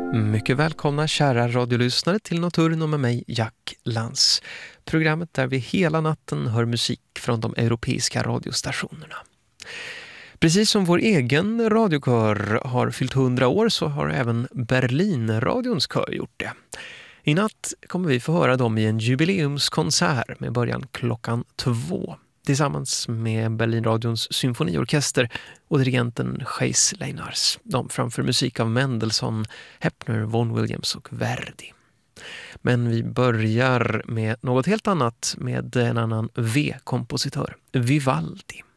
Mycket välkomna kära radiolyssnare till Nocturno med mig, Jack Lantz. Programmet där vi hela natten hör musik från de europeiska radiostationerna. Precis som vår egen radiokör har fyllt 100 år så har även Berlinradions kör gjort det. I natt kommer vi få höra dem i en jubileumskonsert med början klockan 2. Tillsammans med Berlinradions symfoniorkester och dirigenten Gijs Leinars. De framför musik av Mendelssohn, Hepner, Vaughan Williams och Verdi. Men vi börjar med något helt annat med en annan V-kompositör, Vivaldi.